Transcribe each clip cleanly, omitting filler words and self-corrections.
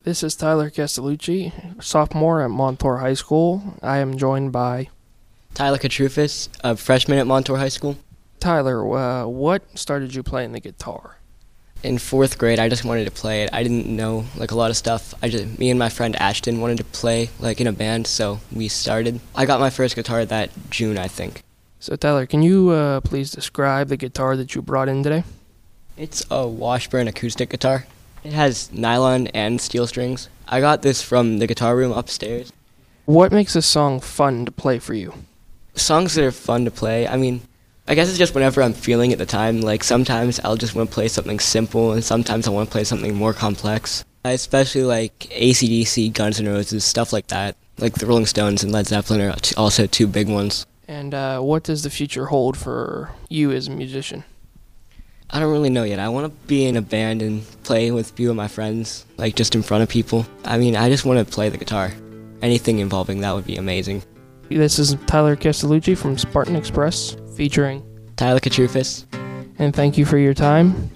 This is Tyler Castellucci, sophomore at Montour High School. I am joined by Tyler Katrufis, a freshman at Montour High School. Tyler. What started you playing the guitar? In 4th grade, I just wanted to play it. I didn't know a lot of stuff. Me and my friend Ashton wanted to play in a band, so we started. I got my first guitar that June, I think. So Tyler, can you please describe the guitar that you brought in today? It's a Washburn acoustic guitar. It has nylon and steel strings. I got this from the guitar room upstairs. What makes a song fun to play for you? Songs that are fun to play, I guess it's just whenever I'm feeling at the time. Sometimes I'll just want to play something simple, and sometimes I want to play something more complex. I especially like AC/DC, Guns N' Roses, stuff like that. Like the Rolling Stones and Led Zeppelin are also two big ones. And what does the future hold for you as a musician? I don't really know yet. I want to be in a band and play with a few of my friends, just in front of people. I just want to play the guitar. Anything involving that would be amazing. This is Tyler Castellucci from Spartan Express, featuring Tyler Katrufis. And thank you for your time.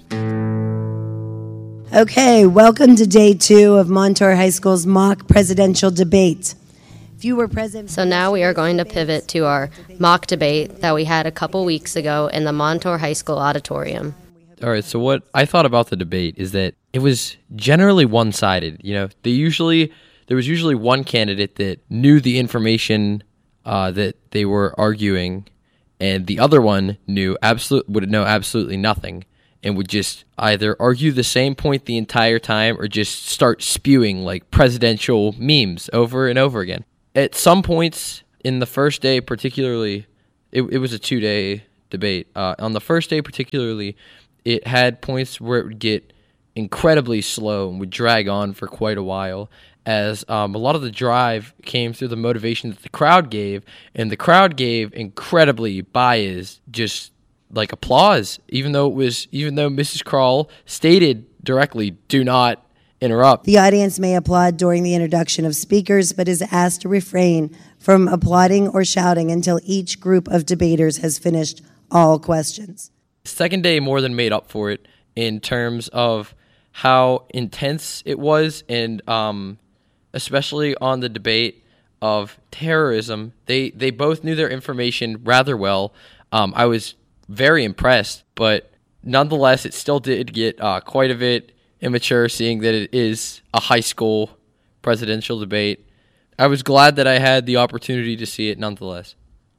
Okay, welcome to day 2 of Montour High School's mock presidential debate. If you were present... So now we are going to pivot to our mock debate that we had a couple weeks ago in the Montour High School auditorium. All right, so what I thought about the debate is that it was generally one-sided. There was usually one candidate that knew the information that they were arguing, and the other one would know absolutely nothing and would just either argue the same point the entire time or just start spewing presidential memes over and over again. At some points in the first day particularly, it was a 2-day debate. On the first day particularly, it had points where it would get incredibly slow and would drag on for quite a while, as a lot of the drive came through the motivation that the crowd gave, and the crowd gave incredibly biased, just applause, even though Mrs. Kroll stated directly, "Do not interrupt." The audience may applaud during the introduction of speakers, but is asked to refrain from applauding or shouting until each group of debaters has finished all questions. Second day more than made up for it in terms of how intense it was, and especially on the debate of terrorism. They both knew their information rather well. I was very impressed, but nonetheless, it still did get quite a bit immature, seeing that it is a high school presidential debate. I was glad that I had the opportunity to see it nonetheless.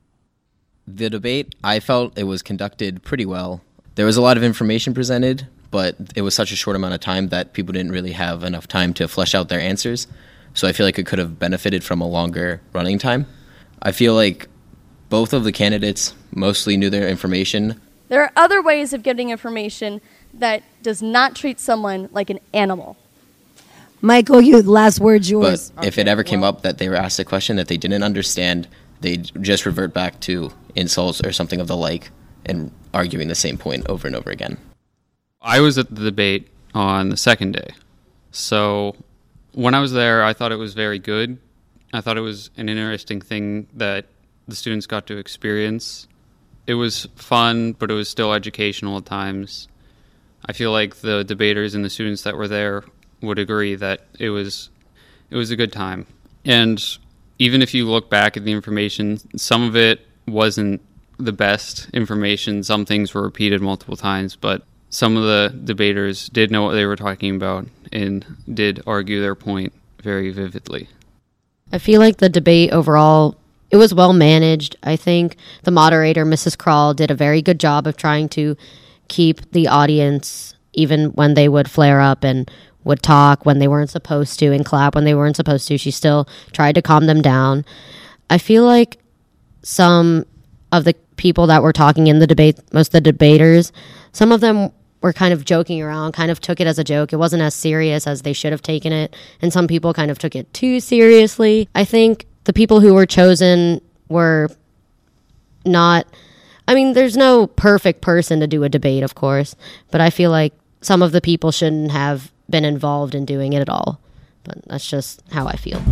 The debate, I felt it was conducted pretty well. There was a lot of information presented, but it was such a short amount of time that people didn't really have enough time to flesh out their answers. So I feel like it could have benefited from a longer running time. I feel like both of the candidates mostly knew their information. There are other ways of getting information that does not treat someone like an animal. Michael, last word's yours. But if it ever came up that they were asked a question that they didn't understand, they'd just revert back to insults or something of the like and arguing the same point over and over again. I was at the debate on the second day. So when I was there, I thought it was very good. I thought it was an interesting thing that the students got to experience. It was fun, but it was still educational at times. I feel like the debaters and the students that were there would agree that it was a good time. And even if you look back at the information, some of it wasn't the best information. Some things were repeated multiple times, but some of the debaters did know what they were talking about and did argue their point very vividly. I feel like the debate overall, it was well managed. I think the moderator, Mrs. Kroll, did a very good job of trying to keep the audience, even when they would flare up and would talk when they weren't supposed to and clap when they weren't supposed to. She still tried to calm them down. I feel like some of the people that were talking in the debate, most of the debaters, some of them were kind of joking around, kind of took it as a joke. It wasn't as serious as they should have taken it, and some people kind of took it too seriously. I think the people who were chosen were not... there's no perfect person to do a debate, of course, but I feel like some of the people shouldn't have been involved in doing it at all. But that's just how I feel.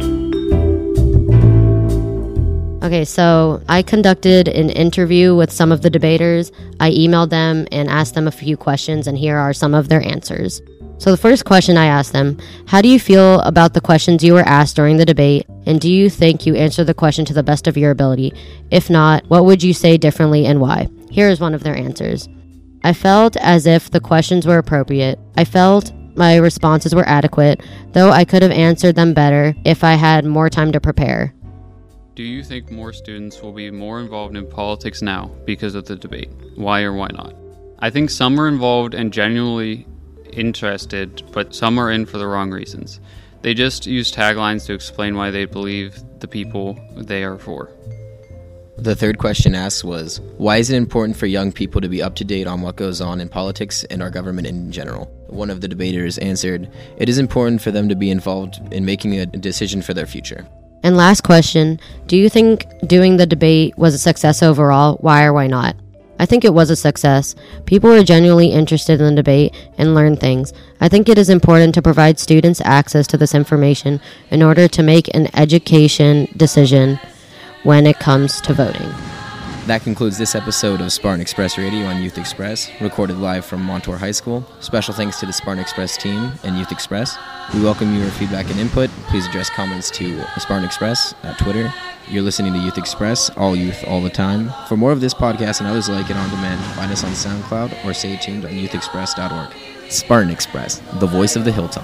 Okay, so I conducted an interview with some of the debaters. I emailed them and asked them a few questions, and here are some of their answers. So the first question I asked them, how do you feel about the questions you were asked during the debate, and do you think you answered the question to the best of your ability? If not, what would you say differently and why? Here is one of their answers. I felt as if the questions were appropriate. I felt my responses were adequate, though I could have answered them better if I had more time to prepare. Do you think more students will be more involved in politics now because of the debate? Why or why not? I think some are involved and genuinely interested, but some are in for the wrong reasons. They just use taglines to explain why they believe the people they are for. The third question asked was, why is it important for young people to be up to date on what goes on in politics and our government in general? One of the debaters answered, it is important for them to be involved in making a decision for their future. And last question, do you think doing the debate was a success overall? Why or why not? I think it was a success. People were genuinely interested in the debate and learned things. I think it is important to provide students access to this information in order to make an education decision when it comes to voting. That concludes this episode of Spartan Express Radio on Youth Express, recorded live from Montour High School. Special thanks to the Spartan Express team and Youth Express. We welcome your feedback and input. Please address comments to Spartan Express at Twitter. You're listening to Youth Express, all youth, all the time. For more of this podcast and others like it on demand, find us on SoundCloud or stay tuned on youthexpress.org. Spartan Express, the voice of the hilltop.